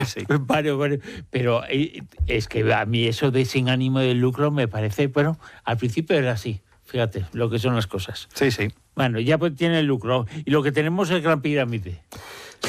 Sí. Pero es que a mí eso de sin ánimo de lucro me parece, bueno, al principio era así, fíjate lo que son las cosas. Sí, sí. Bueno, ya pues tiene el lucro. Y lo que tenemos es Gran Pirámide.